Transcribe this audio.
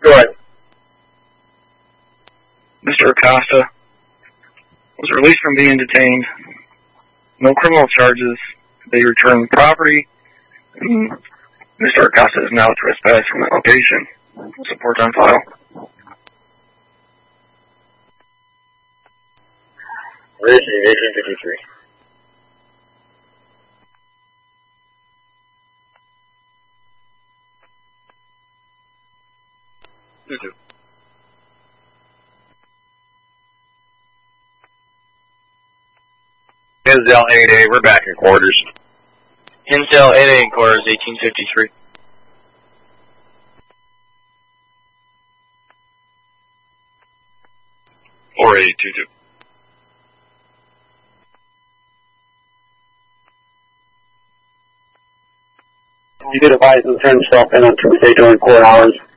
Go ahead. Mr. Acosta was released from being detained. No criminal charges. They returned property. Mr. Acosta is now trespassed from that location. Support on file. Received 1853. Hinsdale 8A, we're back in quarters. Hinsdale 8A in quarters, 1853. Or 822. You did advise him to turn himself in on Tuesday during court hours.